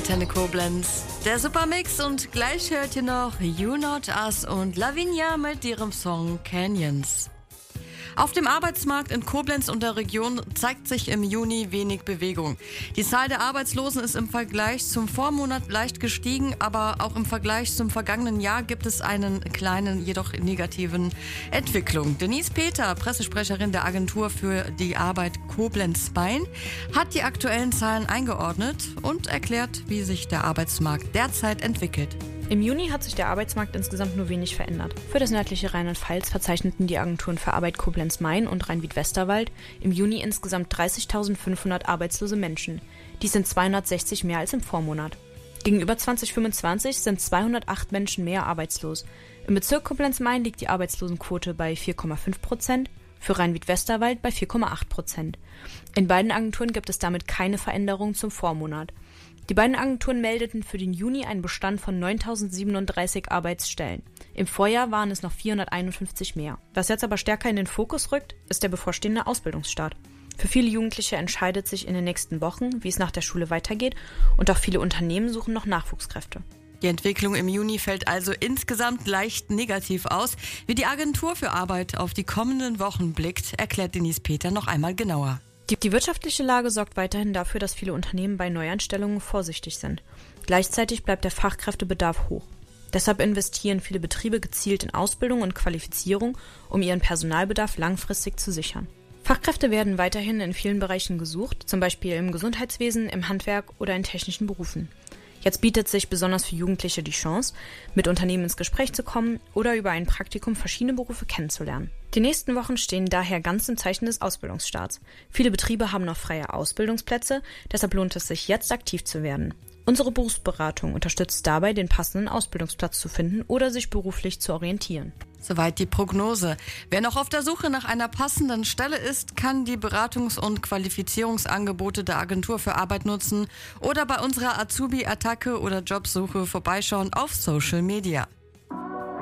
Antenne Koblenz. Der Supermix und gleich hört ihr noch You Not Us und Lavinia mit ihrem Song Canyons. Auf dem Arbeitsmarkt in Koblenz und der Region zeigt sich im Juni wenig Bewegung. Die Zahl der Arbeitslosen ist im Vergleich zum Vormonat leicht gestiegen, aber auch im Vergleich zum vergangenen Jahr gibt es einen kleinen, jedoch negativen Entwicklung. Denise Peter, Pressesprecherin der Agentur für die Arbeit Koblenz-Main, hat die aktuellen Zahlen eingeordnet und erklärt, wie sich der Arbeitsmarkt derzeit entwickelt. Im Juni hat sich der Arbeitsmarkt insgesamt nur wenig verändert. Für das nördliche Rheinland-Pfalz verzeichneten die Agenturen für Arbeit Koblenz-Main und Rhein-Wied-Westerwald im Juni insgesamt 30.500 arbeitslose Menschen. Dies sind 260 mehr als im Vormonat. Gegenüber 2025 sind 208 Menschen mehr arbeitslos. Im Bezirk Koblenz-Main liegt die Arbeitslosenquote bei 4,5%, für Rhein-Wied-Westerwald bei 4,8%. In beiden Agenturen gibt es damit keine Veränderung zum Vormonat. Die beiden Agenturen meldeten für den Juni einen Bestand von 9.037 Arbeitsstellen. Im Vorjahr waren es noch 451 mehr. Was jetzt aber stärker in den Fokus rückt, ist der bevorstehende Ausbildungsstart. Für viele Jugendliche entscheidet sich in den nächsten Wochen, wie es nach der Schule weitergeht, und auch viele Unternehmen suchen noch Nachwuchskräfte. Die Entwicklung im Juni fällt also insgesamt leicht negativ aus. Wie die Agentur für Arbeit auf die kommenden Wochen blickt, erklärt Denise Peter noch einmal genauer. Die wirtschaftliche Lage sorgt weiterhin dafür, dass viele Unternehmen bei Neuanstellungen vorsichtig sind. Gleichzeitig bleibt der Fachkräftebedarf hoch. Deshalb investieren viele Betriebe gezielt in Ausbildung und Qualifizierung, um ihren Personalbedarf langfristig zu sichern. Fachkräfte werden weiterhin in vielen Bereichen gesucht, zum Beispiel im Gesundheitswesen, im Handwerk oder in technischen Berufen. Jetzt bietet sich besonders für Jugendliche die Chance, mit Unternehmen ins Gespräch zu kommen oder über ein Praktikum verschiedene Berufe kennenzulernen. Die nächsten Wochen stehen daher ganz im Zeichen des Ausbildungsstarts. Viele Betriebe haben noch freie Ausbildungsplätze, deshalb lohnt es sich jetzt aktiv zu werden. Unsere Berufsberatung unterstützt dabei, den passenden Ausbildungsplatz zu finden oder sich beruflich zu orientieren. Soweit die Prognose. Wer noch auf der Suche nach einer passenden Stelle ist, kann die Beratungs- und Qualifizierungsangebote der Agentur für Arbeit nutzen oder bei unserer Azubi-Attacke oder Jobsuche vorbeischauen auf Social Media.